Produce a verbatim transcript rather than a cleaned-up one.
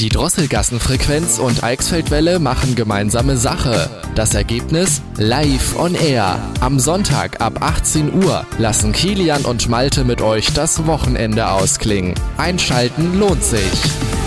Die Drosselgassenfrequenz und Eichsfeldwelle machen gemeinsame Sache. Das Ergebnis? Live on Air. Am Sonntag ab achtzehn Uhr lassen Kilian und Malte mit euch das Wochenende ausklingen. Einschalten lohnt sich.